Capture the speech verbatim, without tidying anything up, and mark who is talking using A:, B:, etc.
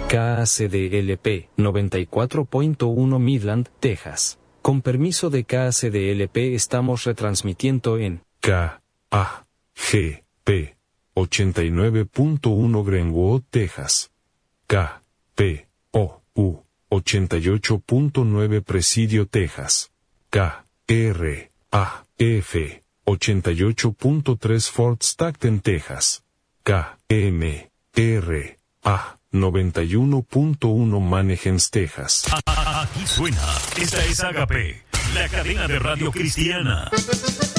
A: K A C D L P noventa y cuatro punto uno Midland, Texas. Con permiso de K A C D L P estamos retransmitiendo en
B: K A G P ochenta y nueve punto uno Greenwood, Texas. K P O U ochenta y ocho punto nueve Presidio, Texas. K R A F ochenta y ocho punto tres Fort Stockton, Texas. K M R A noventa y uno punto uno Mannheim, Texas.
C: Aquí suena. Esta es Agape, la cadena de radio cristiana.